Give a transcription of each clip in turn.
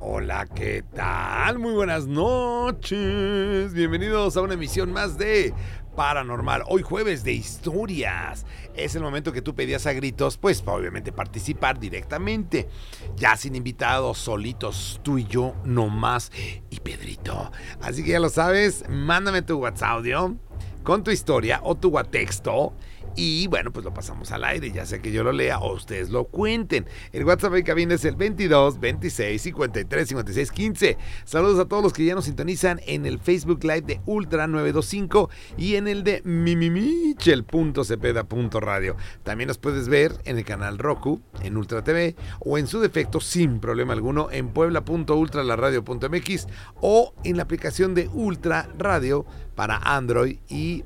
Hola, ¿qué tal? Muy buenas noches. Bienvenidos a una emisión más de Paranormal. Hoy jueves de historias. Es el momento que tú pedías a gritos, pues obviamente participar directamente. Ya sin invitados, solitos, tú y yo nomás y Pedrito. Así que ya lo sabes, mándame tu WhatsApp audio con tu historia o tu WhatsApp y bueno, pues lo pasamos al aire, ya sea que yo lo lea o ustedes lo cuenten. El WhatsApp de cabina es el 22 26 53 56 15. Saludos a todos los que ya nos sintonizan en el Facebook Live de Ultra 925 y en el de mimichel.cepeda.radio. También nos puedes ver en el canal Roku, en Ultra TV o en su defecto, sin problema alguno, en puebla.ultralaradio.mx o en la aplicación de Ultra Radio para Android y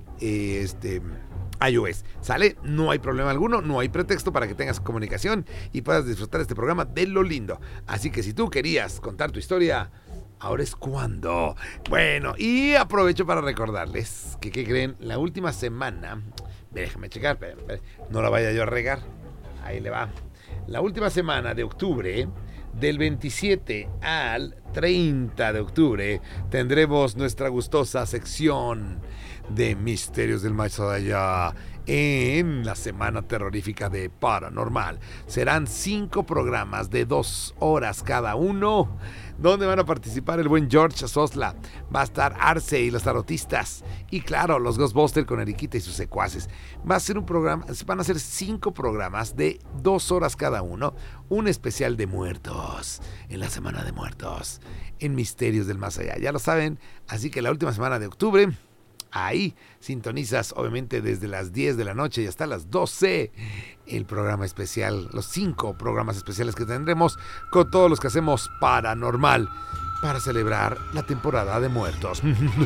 iOS. ¿Sale? No hay problema alguno, no hay pretexto para que tengas comunicación y puedas disfrutar este programa de lo lindo. Así que si tú querías contar tu historia, ahora es cuando. Bueno, y aprovecho para recordarles que, ¿qué creen? La última semana, déjame checar, no la vaya yo a regar. Ahí le va. La última semana de octubre, del 27 al 30 de octubre, tendremos nuestra gustosa sección de Misterios del Más Allá en la Semana Terrorífica de Paranormal. Serán 5 programas de 2 horas cada uno, donde van a participar el buen George Sosla, va a estar Arce y los tarotistas, y claro, los Ghostbusters con Eriquita y sus secuaces. Va a ser un programa, van a ser 5 programas de 2 horas cada uno, un especial de muertos, en la Semana de Muertos, en Misterios del Más Allá. Ya lo saben, así que la última semana de octubre, ahí sintonizas, obviamente, desde las 10 de la noche y hasta las 12, el programa especial, los 5 programas especiales que tendremos con todos los que hacemos Paranormal para celebrar la temporada de muertos.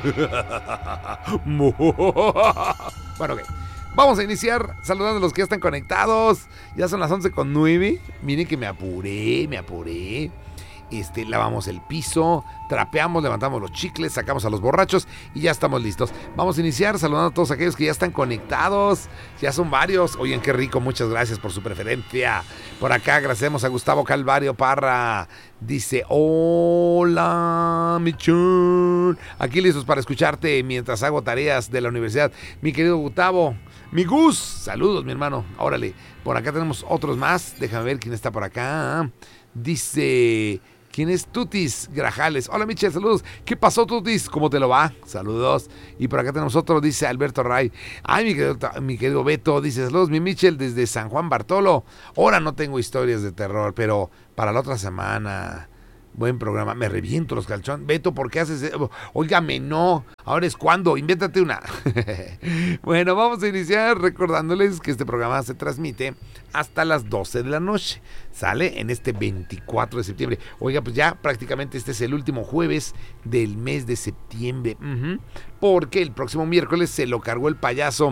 Bueno, ok. Vamos a iniciar saludando a los que ya están conectados. Ya son las 11:09. Miren que me apuré. Lavamos el piso, trapeamos, levantamos los chicles, sacamos a los borrachos y ya estamos listos. Vamos a iniciar saludando a todos aquellos que ya están conectados. Ya son varios. Oigan, qué rico, muchas gracias por su preferencia. Por acá agradecemos a Gustavo Calvario Parra. Dice, hola, Michón. Aquí listos para escucharte mientras hago tareas de la universidad. Mi querido Gustavo, mi Gus, saludos, mi hermano. Órale, por acá tenemos otros más. Déjame ver quién está por acá. Dice, ¿quién es Tutis Grajales? Hola, Michel, saludos. ¿Qué pasó, Tutis? ¿Cómo te lo va? Saludos. Y por acá tenemos otro, dice Alberto Ray. Ay, mi querido Beto, dice, saludos, mi Michel, desde San Juan Bartolo. Ahora no tengo historias de terror, pero para la otra semana. Buen programa, me reviento los calzones. Beto, ¿por qué haces eso? Óigame, no. Ahora es cuando, invéntate una. Bueno, vamos a iniciar recordándoles que este programa se transmite hasta las 12 de la noche. Sale en este 24 de septiembre. Oiga, pues ya prácticamente este es el último jueves del mes de septiembre. Porque el próximo miércoles se lo cargó el payaso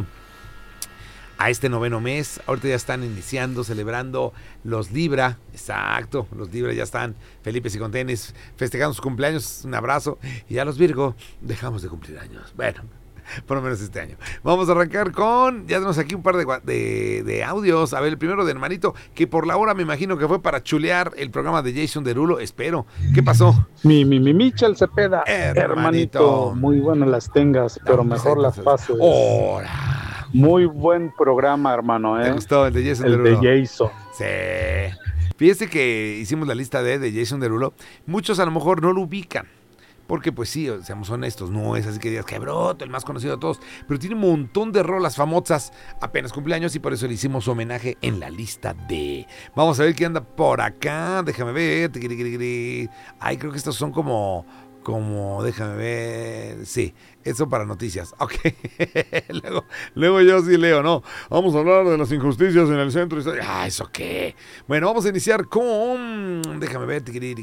a este 9º mes. Ahorita ya están iniciando, celebrando los Libra. Exacto, los Libra ya están Felipe y Contenes festejando sus cumpleaños. Un abrazo. Y ya los Virgo dejamos de cumplir años. Bueno, por lo menos este año. Vamos a arrancar con, ya tenemos aquí un par de audios. A ver, el primero de hermanito, que por la hora me imagino que fue para chulear el programa de Jason Derulo. Espero. ¿Qué pasó? Mi Michel Cepeda, hermanito, muy buenas las tengas, pero mejor las pases. ¡Hola! Muy buen programa, hermano, ¿eh? ¿Te gustó el de Jason Derulo? El de Jason. Sí. Fíjese que hicimos la lista de Jason Derulo. Muchos a lo mejor no lo ubican. Porque pues sí, seamos honestos, no es así que digas que broto, el más conocido de todos, pero tiene un montón de rolas famosas, apenas cumpleaños, y por eso le hicimos homenaje en la lista de. Vamos a ver quién anda por acá, déjame ver. Ay, creo que estos son como, déjame ver, sí, eso para noticias, ok. luego yo sí leo, ¿no? Vamos a hablar de las injusticias en el centro. ¿Eso qué? Bueno, vamos a iniciar con, déjame ver,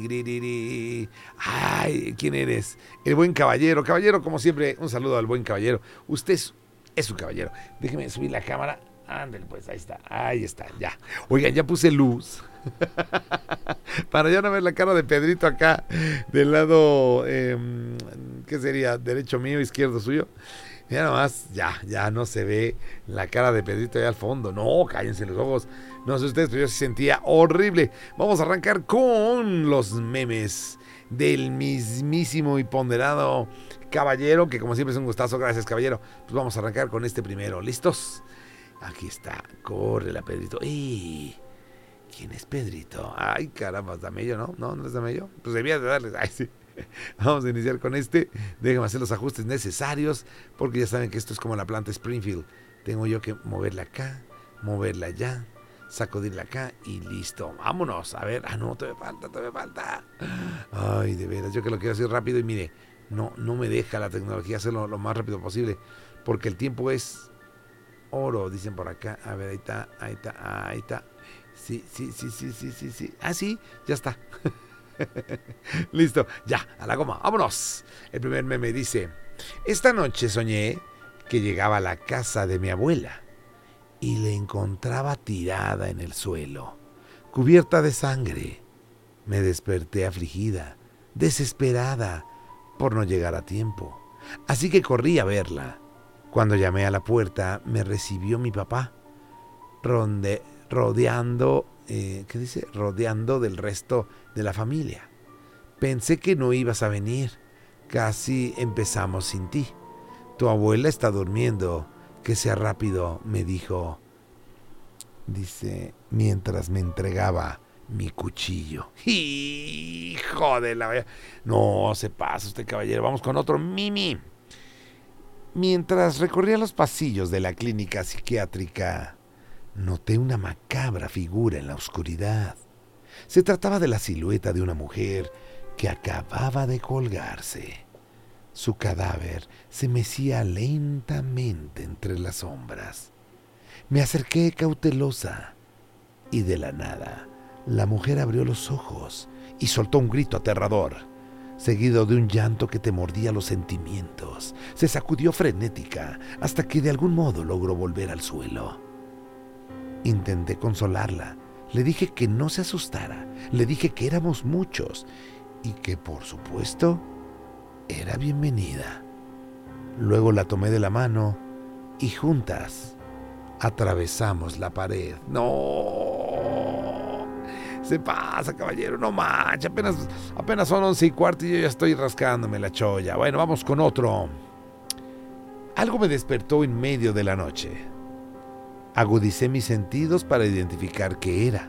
ay, ¿quién eres? El buen caballero, como siempre, un saludo al buen caballero. Usted es un caballero. Déjeme subir la cámara. Ándale, pues, ahí está, ya. Oigan, ya puse luz. Para ya no ver la cara de Pedrito acá, del lado, ¿qué sería? ¿Derecho mío, izquierdo suyo? Ya nomás, ya no se ve la cara de Pedrito allá al fondo. No, cállense los ojos. No sé ustedes, pero yo sí sentía horrible. Vamos a arrancar con los memes. del mismísimo y ponderado Caballero, que como siempre es un gustazo. Gracias, Caballero. Pues vamos a arrancar con este primero. ¿Listos? Aquí está. Córrela, Pedrito. ¡Ey! ¿Quién es Pedrito? Ay, caramba, ¿Damello, no? ¿No es Damello? Pues debía de darles. Ay, sí. Vamos a iniciar con este. Déjenme hacer los ajustes necesarios, porque ya saben que esto es como la planta Springfield. Tengo yo que moverla acá, moverla allá, sacudirla acá y listo. Vámonos. A ver. No, todavía falta. Ay, de veras, yo que lo quiero hacer rápido y mire, no me deja la tecnología hacerlo lo más rápido posible, porque el tiempo es oro, dicen por acá. A ver, ahí está. Sí. Ah, sí, ya está. Listo, ya, a la goma, vámonos. El primer meme dice: esta noche soñé que llegaba a la casa de mi abuela y la encontraba tirada en el suelo, cubierta de sangre. Me desperté afligida, desesperada por no llegar a tiempo, así que corrí a verla. Cuando llamé a la puerta, me recibió mi papá, rodeando del resto de la familia. Pensé que no ibas a venir. Casi empezamos sin ti. Tu abuela está durmiendo. Que sea rápido, me dijo. Dice, mientras me entregaba mi cuchillo. ¡Hijo de la... No se pasa usted, caballero. Vamos con otro mimi. Mientras recorría los pasillos de la clínica psiquiátrica, noté una macabra figura en la oscuridad. Se trataba de la silueta de una mujer que acababa de colgarse. Su cadáver se mecía lentamente entre las sombras. Me acerqué cautelosa y de la nada la mujer abrió los ojos y soltó un grito aterrador, seguido de un llanto que te mordía los sentimientos. Se sacudió frenética hasta que de algún modo logró volver al suelo. Intenté consolarla. Le dije que no se asustara. Le dije que éramos muchos y que, por supuesto, era bienvenida. Luego la tomé de la mano y juntas atravesamos la pared. ¡No! Se pasa, caballero, no manches. Apenas son 11:15 y yo ya estoy rascándome la cholla. Bueno, vamos con otro. Algo me despertó en medio de la noche. Agudicé mis sentidos para identificar qué era.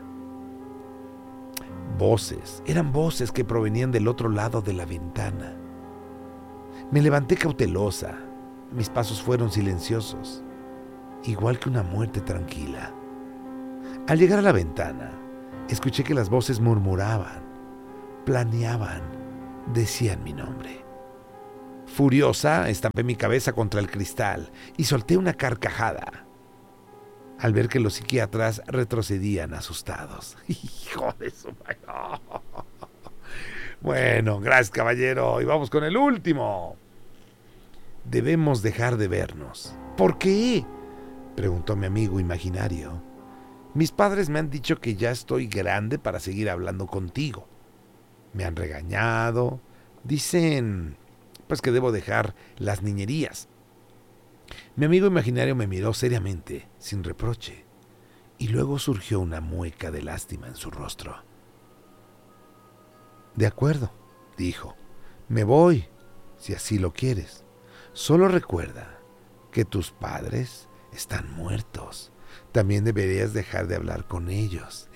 Eran voces que provenían del otro lado de la ventana. Me levanté cautelosa. Mis pasos fueron silenciosos, igual que una muerte tranquila. Al llegar a la ventana, escuché que las voces murmuraban, planeaban, decían mi nombre. Furiosa, estampé mi cabeza contra el cristal y solté una carcajada al ver que los psiquiatras retrocedían asustados. ¡Hijo de su madre! Bueno, gracias, caballero. Y vamos con el último. Debemos dejar de vernos. ¿Por qué?, preguntó mi amigo imaginario. Mis padres me han dicho que ya estoy grande para seguir hablando contigo. Me han regañado. Dicen, pues, que debo dejar las niñerías. Mi amigo imaginario me miró seriamente, sin reproche, y luego surgió una mueca de lástima en su rostro. De acuerdo, dijo. Me voy, si así lo quieres. Solo recuerda que tus padres están muertos. También deberías dejar de hablar con ellos.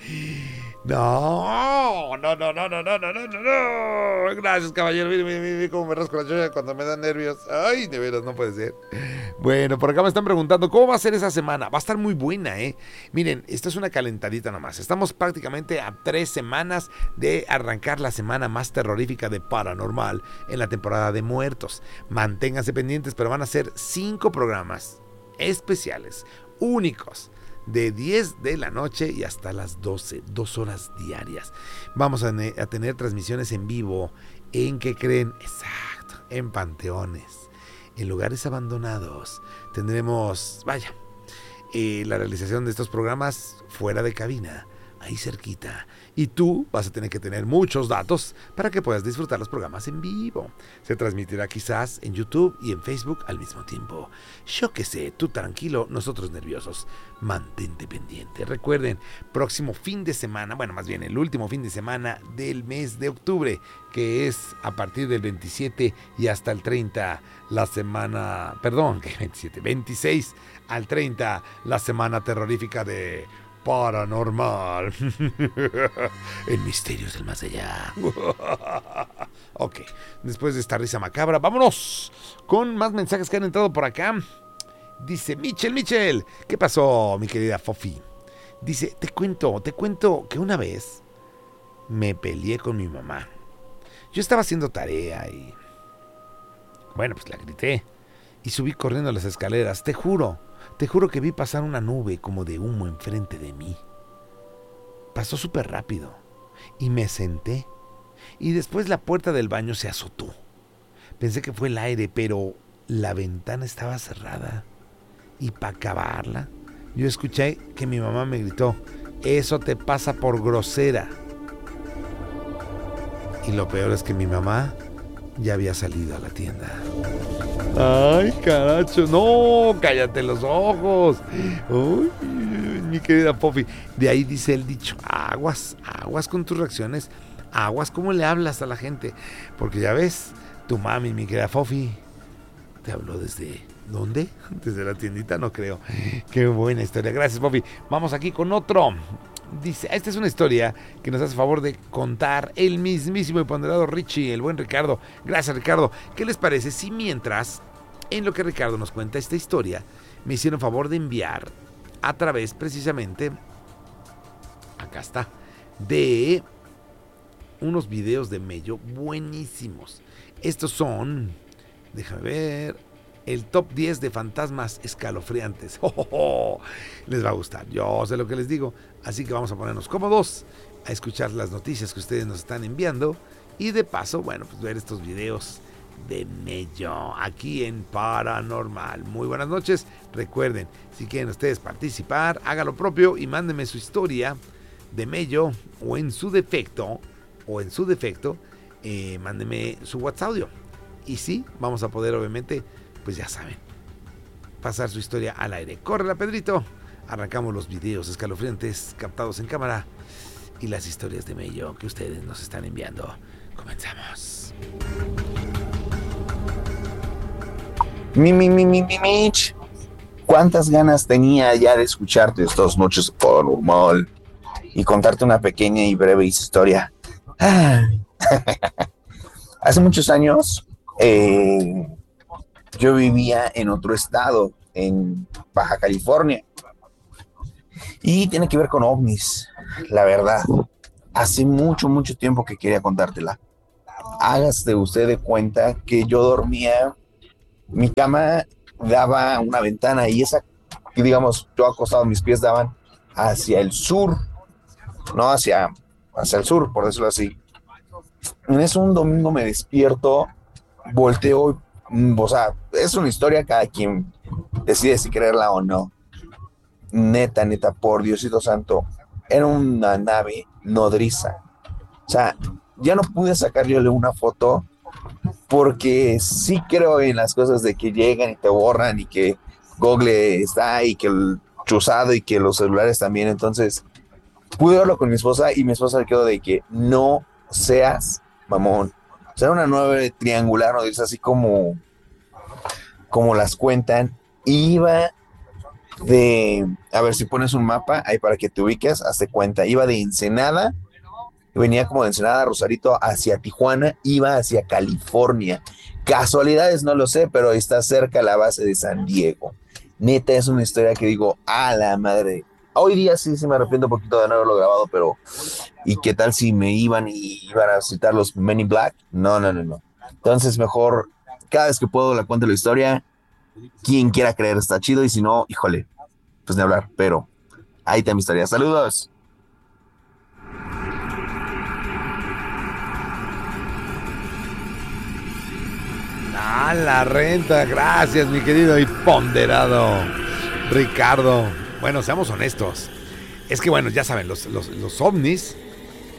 No. Gracias, caballero. Mire cómo me rasco la cholla cuando me dan nervios. Ay, de veras, no puede ser. Bueno, por acá me están preguntando, ¿cómo va a ser esa semana? Va a estar muy buena, ¿eh? Miren, esta es una calentadita nomás. Estamos prácticamente a 3 semanas de arrancar la semana más terrorífica de Paranormal en la temporada de Muertos. Manténganse pendientes, pero van a ser 5 programas especiales, únicos, de 10 de la noche y hasta las 12, 2 horas diarias. Vamos a tener transmisiones en vivo. ¿En qué creen? Exacto, en panteones, en lugares abandonados. Tendremos, la realización de estos programas fuera de cabina, ahí cerquita. Y tú vas a tener que tener muchos datos para que puedas disfrutar los programas en vivo. Se transmitirá quizás en YouTube y en Facebook al mismo tiempo. Yo qué sé, tú tranquilo, nosotros nerviosos. Mantente pendiente. Recuerden, próximo fin de semana, bueno, más bien el último fin de semana del mes de octubre, que es a partir del 27 y hasta el 30, la semana, perdón, que 27, 26 al 30, la semana terrorífica de Paranormal. El misterios del más allá. Ok, después de esta risa macabra, vámonos con más mensajes que han entrado por acá. Dice Michel, ¿qué pasó, mi querida Fofi? Dice, te cuento que una vez me peleé con mi mamá. Yo estaba haciendo tarea y, bueno, pues la grité y subí corriendo las escaleras. Te juro que vi pasar una nube como de humo enfrente de mí. Pasó súper rápido y me senté. Y después la puerta del baño se azotó. Pensé que fue el aire, pero la ventana estaba cerrada. Y para acabarla, yo escuché que mi mamá me gritó, eso te pasa por grosera. Y lo peor es que mi mamá ya había salido a la tienda. ¡Ay, caracho! ¡No! ¡Cállate los ojos! ¡Uy, mi querida Pofi! De ahí dice el dicho, aguas con tus reacciones, aguas cómo le hablas a la gente. Porque ya ves, tu mami, mi querida Fofi, te habló desde... ¿dónde? Desde la tiendita, no creo. ¡Qué buena historia! Gracias, Pofi. Vamos aquí con otro. Dice, esta es una historia que nos hace favor de contar el mismísimo y ponderado Richie, el buen Ricardo. Gracias, Ricardo. ¿Qué les parece si mientras, en lo que Ricardo nos cuenta esta historia, me hicieron favor de enviar a través precisamente, acá está, de unos videos de Mello buenísimos? Estos son, déjame ver, el top 10 de fantasmas escalofriantes. Les va a gustar, yo sé lo que les digo. Así que vamos a ponernos cómodos a escuchar las noticias que ustedes nos están enviando y de paso, bueno, pues ver estos videos de Mello aquí en Paranormal. Muy buenas noches. Recuerden, si quieren ustedes participar, hagan lo propio y mándenme su historia de Mello o en su defecto, mándenme su WhatsApp audio. Y sí, vamos a poder obviamente, pues ya saben, pasar su historia al aire. Córrela, Pedrito. Arrancamos los videos escalofriantes captados en cámara y las historias de Mello que ustedes nos están enviando. Comenzamos. Mitch, ¿cuántas ganas tenía ya de escucharte estas noches Paranormal y contarte una pequeña y breve historia? Hace muchos años yo vivía en otro estado, en Baja California, y tiene que ver con ovnis, la verdad. Hace mucho tiempo que quería contártela. Hágase usted de cuenta que yo dormía, mi cama daba una ventana y esa, digamos, yo acostado, mis pies daban hacia el sur, no hacia el sur, por decirlo así. En eso un domingo me despierto, volteo, o sea, es una historia, cada quien decide si creerla o no. Neta, por Diosito Santo, era una nave nodriza. O sea, ya no pude sacarle una foto porque sí creo en las cosas de que llegan y te borran y que Google está y que el chuzado y que los celulares también. Entonces, pude verlo con mi esposa y mi esposa le quedó de que no seas mamón. O sea, era una nave triangular, ¿no? Es así como las cuentan. Iba de, a ver si pones un mapa ahí para que te ubiques, hazte cuenta, iba de Ensenada, venía como de Ensenada, Rosarito, hacia Tijuana, iba hacia California. Casualidades no lo sé, pero está cerca la base de San Diego. Neta, es una historia que digo, a la madre. Hoy día sí me arrepiento un poquito de no haberlo grabado, pero ¿y qué tal si me iban a citar los Men in Black? No. Entonces mejor, cada vez que puedo la cuento la historia. Quien quiera creer está chido y si no, híjole, pues de hablar, pero ahí está mi historia. ¡Saludos! La renta, gracias mi querido y ponderado Ricardo. Bueno, seamos honestos. Es que bueno, ya saben, los ovnis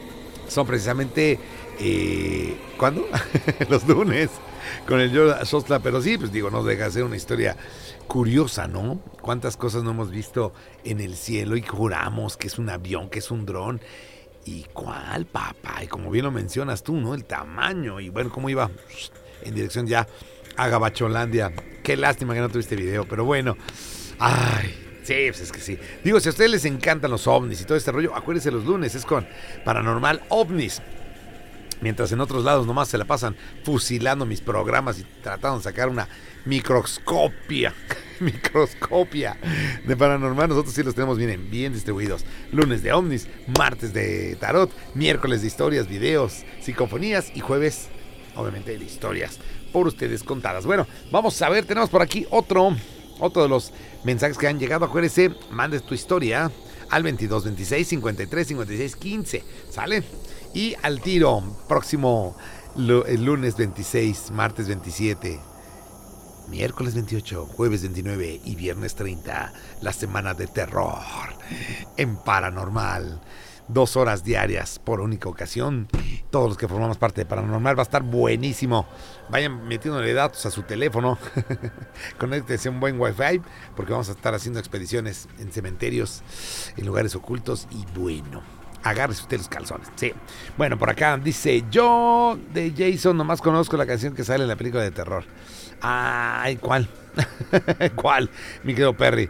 son precisamente, ¿cuándo? Los lunes, con el Yoda Shostla, pero sí, pues digo, no deja de ser una historia curiosa, ¿no? Cuántas cosas no hemos visto en el cielo y juramos que es un avión, que es un dron. ¿Y cuál, papá? Y como bien lo mencionas tú, ¿no? El tamaño. Y bueno, cómo iba en dirección ya a Gabacholandia. Qué lástima que no tuviste video, pero bueno. Ay, sí, pues es que sí. Digo, si a ustedes les encantan los ovnis y todo este rollo, acuérdense, los lunes es con Paranormal OVNIs. Mientras en otros lados nomás se la pasan fusilando mis programas y tratando de sacar una microscopia de paranormal, nosotros sí los tenemos bien distribuidos. Lunes de ovnis, martes de tarot, miércoles de historias, videos, psicofonías y jueves, obviamente, de historias por ustedes contadas. Bueno, vamos a ver, tenemos por aquí otro de los mensajes que han llegado. Acuérdense, mandes tu historia al 22 26 53 56 15, ¿sale? Y al tiro, próximo el lunes 26, martes 27, miércoles 28, jueves 29 y viernes 30, la semana de terror en Paranormal. 2 horas diarias por única ocasión. Todos los que formamos parte de Paranormal, va a estar buenísimo. Vayan metiéndole datos a su teléfono. Conéctense a un buen wifi, porque vamos a estar haciendo expediciones en cementerios, en lugares ocultos. Y bueno, agárrese usted los calzones. Sí. Bueno, por acá dice: yo de Jason nomás conozco la canción que sale en la película de terror. Ay, ¿cuál? ¿Cuál? Mi querido Perry.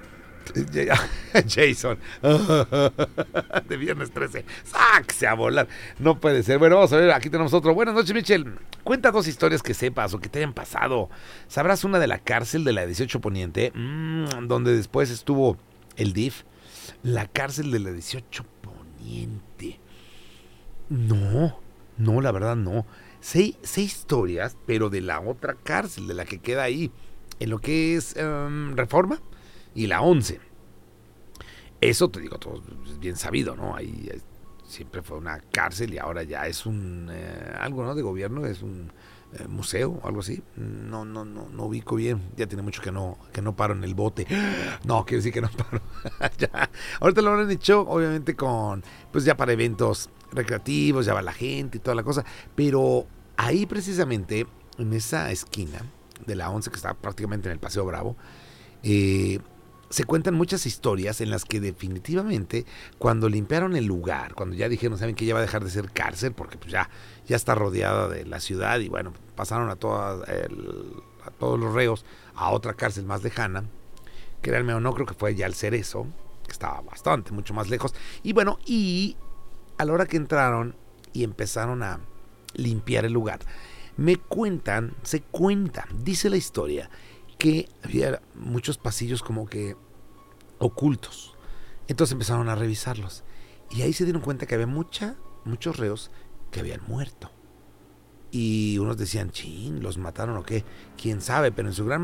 Jason de viernes 13, ¡sáquese a volar! No puede ser. Bueno, vamos a ver, aquí tenemos otro. Buenas noches, Michel. Cuenta 2 historias que sepas o que te hayan pasado. ¿Sabrás una de la cárcel de la 18 Poniente? Donde después estuvo el DIF. La cárcel de la 18 Poniente. No, la verdad no. Sé historias, pero de la otra cárcel, de la que queda ahí, en lo que es Reforma y la 11. Eso te digo, todo es bien sabido, ¿no? Ahí siempre fue una cárcel y ahora ya es un algo, ¿no? De gobierno, es un museo o algo así. No ubico bien. Ya tiene mucho que no paro en el bote. No, quiero decir que no paro. Ya. Ahorita lo han hecho, obviamente, pues ya para eventos recreativos, ya va la gente y toda la cosa. Pero ahí precisamente, en esa esquina de la 11, que está prácticamente en el Paseo Bravo, se cuentan muchas historias en las que definitivamente, cuando limpiaron el lugar, cuando ya dijeron, ¿saben qué? Ya va a dejar de ser cárcel, porque pues ya está rodeada de la ciudad, y bueno, pasaron a todos los reos a otra cárcel más lejana. Créanme o no, creo que fue ya el Cerezo, que estaba mucho más lejos. Y bueno, y a la hora que entraron y empezaron a limpiar el lugar, se cuenta, dice la historia, que había muchos pasillos como que ocultos. Entonces empezaron a revisarlos y ahí se dieron cuenta que había muchos reos que habían muerto. Y unos decían, chin, ¿los mataron o qué? Quién sabe, pero en su gran